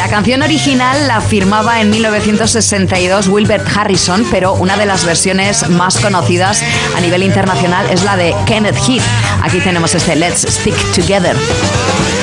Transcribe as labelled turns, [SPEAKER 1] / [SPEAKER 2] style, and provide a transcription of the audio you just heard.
[SPEAKER 1] La canción original la firmaba en 1962 Wilbert Harrison, pero una de las versiones más conocidas a nivel internacional es la de Kenneth Heath. Aquí tenemos este Let's Stick Together.